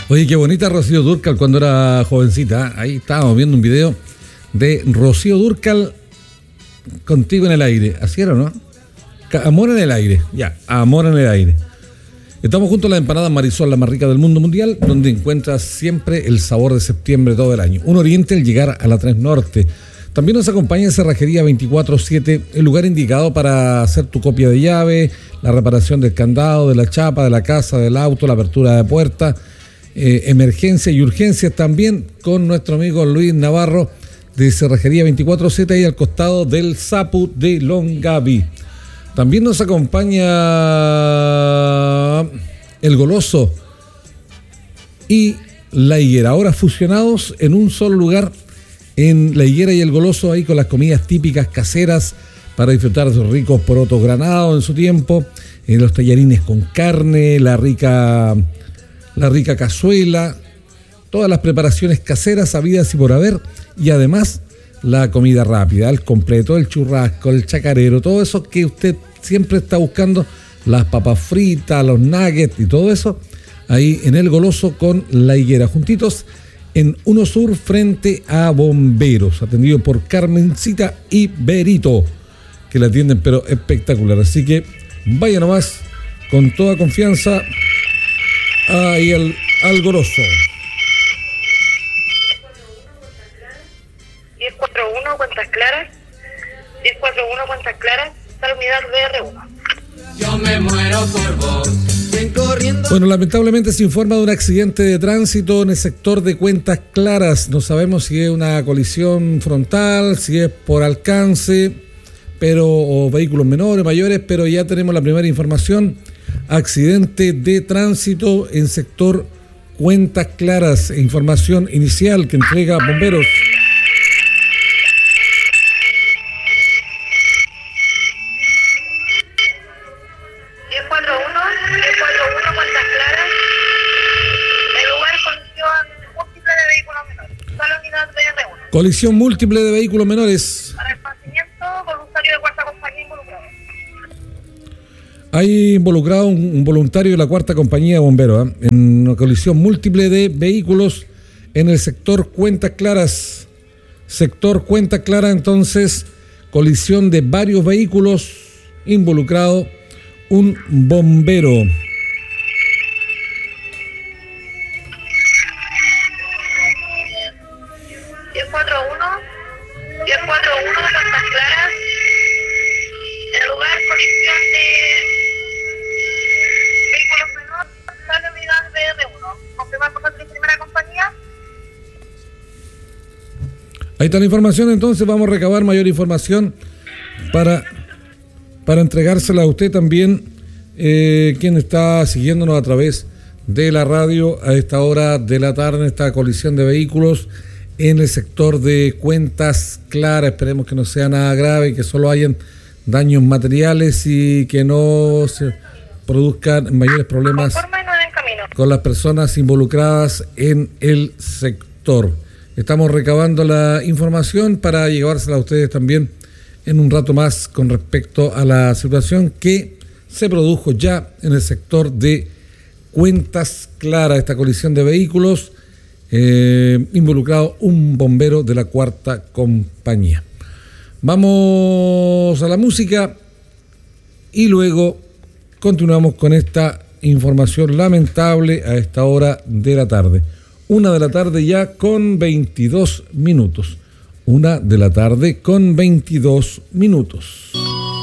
Oye, qué bonita Rocío Dúrcal cuando era jovencita. Ahí estábamos viendo un video de Rocío Dúrcal contigo en el aire. ¿Así era, no? Amor en el aire. Ya, amor en el aire. Estamos junto a la empanada Marisol, la más rica del mundo mundial, donde encuentras siempre el sabor de septiembre todo el año. Un oriente al llegar a la 3 Norte. También nos acompaña en Cerrajería 24/7, el lugar indicado para hacer tu copia de llave, la reparación del candado, de la chapa, de la casa, del auto, la apertura de puerta, emergencia y urgencias también con nuestro amigo Luis Navarro de Cerrajería 24/7 ahí al costado del Sapu de Longaví. También nos acompaña El Goloso y La Higuera, ahora fusionados en un solo lugar, en La Higuera y El Goloso, ahí con las comidas típicas caseras para disfrutar de sus ricos porotos granados en su tiempo, los tallarines con carne, la rica cazuela, todas las preparaciones caseras habidas y por haber, y además la comida rápida, el completo, el churrasco, el chacarero, todo eso que usted siempre está buscando, las papas fritas, los nuggets y todo eso, ahí en El Goloso con La Higuera, juntitos en Uno Sur frente a Bomberos, atendido por Carmencita y Berito, que la atienden pero espectacular. Así que vaya nomás con toda confianza ahí al Goloso. 1041 Cuentas Claras, 1041 Cuentas Claras, tal unidad DR1. Yo me muero por vos. Bueno, lamentablemente se informa de un accidente de tránsito en el sector de Cuentas Claras. No sabemos si es una colisión frontal, si es por alcance, o vehículos menores, mayores, pero ya tenemos la primera información. Accidente de tránsito en sector Cuentas Claras. Información inicial que entrega Bomberos. Colisión múltiple de vehículos menores. Para el pasamiento, voluntario de cuarta compañía involucrado. Hay involucrado un voluntario de la cuarta compañía de bomberos, en una colisión múltiple de vehículos en el sector Cuentas Claras. Sector Cuentas Claras, entonces, colisión de varios vehículos, involucrado un bombero. Ahí está la información, entonces vamos a recabar mayor información para entregársela a usted también, quien está siguiéndonos a través de la radio a esta hora de la tarde, esta colisión de vehículos en el sector de Cuentas Claras. Esperemos que no sea nada grave, que solo hayan daños materiales y que no se produzcan mayores problemas con las personas involucradas en el sector. Estamos recabando la información para llevársela a ustedes también en un rato más con respecto a la situación que se produjo ya en el sector de Cuentas Claras, esta colisión de vehículos, involucrado un bombero de la cuarta compañía. Vamos a la música y luego continuamos con esta información lamentable a esta hora de la tarde. 1 de la tarde ya con 22 minutos. 1 de la tarde con 22 minutos.